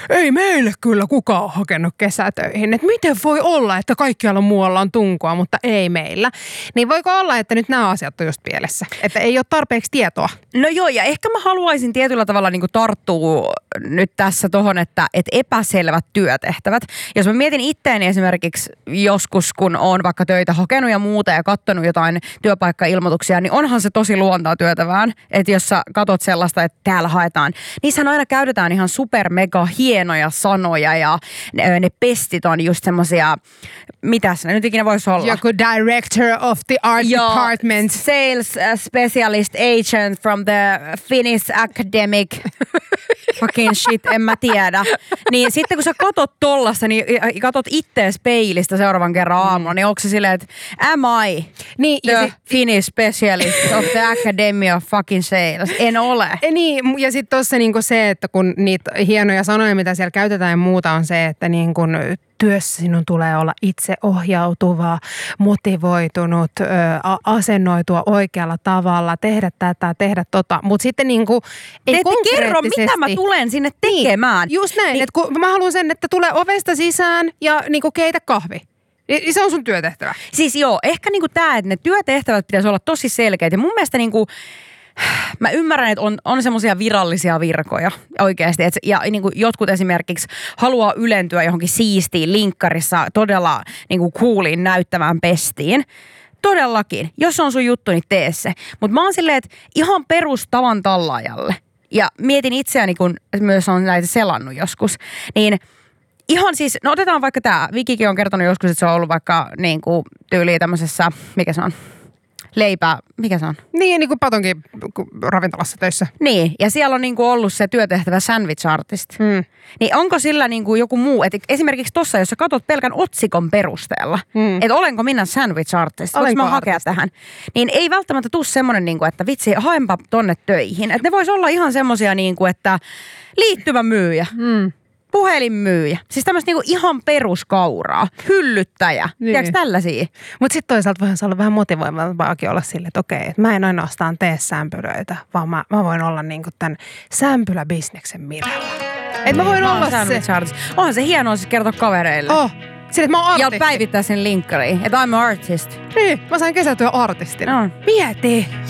ei meille kyllä kukaan ole hakenut kesätöihin. Että miten voi olla, että kaikkialla muualla on tunkoa, mutta ei meillä. Niin voiko olla, että nyt nämä asiat on just pielessä? Että ei ole tarpeeksi tietoa? No joo, ja ehkä mä haluaisin tietyllä tavalla niin kuin tarttua nyt tässä tohon, että epäselvät työtehtävät. Jos mä mietin itteeni esimerkiksi joskus, kun oon vaikka töitä hakenut ja muuta ja katsonut jotain työpaikkailmoituksia, niin onhan se tosi luontaa työtävään. Että jos sä katot sellaista, että täällä haetaan, niissähän aina käytetään ihan super mega hienoja sanoja ja ne pestit on just semmosia, mitäs ne nyt ikinä voisi olla? Joku director of the art department. Sales specialist agent from the Finnish academic fucking shit, en mä tiedä. Niin sitten kun sä katot tollasta, niin katot ittees peilistä seuraavan kerran aamulla, niin onko se silleen, että am I the Finnish specialist of the academy of fucking sales? En ole. Niin, ja sitten tuossa niinku se, että kun niitä hienoja sanoja, mitä siellä käytetään ja muuta, on se, että niin kun työssä sinun tulee olla itseohjautuva, motivoitunut, asennoitua oikealla tavalla, tehdä tätä, tehdä tota. Mutta sitten niinku ei konkreettisesti. Kerro, mitä mä tulen sinne tekemään. Niin, just näin, että kun mä haluan sen, että tulee ovesta sisään ja niinku keitä kahvi. Se on sun työtehtävä. Siis joo, ehkä niinku tää, että ne työtehtävät pitäisi olla tosi selkeitä. Ja mun mielestä niinku mä ymmärrän, että on semmoisia virallisia virkoja oikeasti. Ja niin kuin jotkut esimerkiksi haluaa ylentyä johonkin siistiin linkkarissa todella niin kuin cooliin näyttävään pestiin. Todellakin. Jos on sun juttu, niin tee se. Mutta mä oon silleen, että ihan perustavan tallaajalle. Ja mietin itseäni, kun myös on näitä selannut joskus. Niin ihan siis, no otetaan vaikka tää. Vikikin on kertonut joskus, että se on ollut vaikka niin kuin tyyliin tämmöisessä, mikä se on? Leipää, mikä se on? Niin kuin Patonkin ravintolassa töissä. Niin, ja siellä on niin kuin ollut se työtehtävä sandwich artist. Niin onko sillä niin kuin joku muu, että esimerkiksi tossa, jos sä katot pelkän otsikon perusteella, että olenko minä sandwich artist, voinko mä hakea tähän, niin ei välttämättä tule semmoinen, niin kuin, että vitsi, haenpa tonne töihin. Että ne vois olla ihan semmosia, niin kuin, että liittymämyyjä. Puhelinmyyjä. Siis tämmöistä niinku ihan peruskauraa. Hyllyttäjä. Niin. Tiedätkö tällaisia? Mutta sitten toisaalta voihan se olla vähän motivoivaakin olla sille, että okei, että mä en ainoastaan tee sämpylöitä, vaan mä voin olla niinku tämän sämpyläbisneksen Mirella. Että mä voin olla se. Onhan se hienoa siis kertoa kavereille. Sille, että mä oon artisti. Ja päivittää sen linkkariin, että I'm an artist. Niin, mä sain kesätyö artistina. No. Mieti.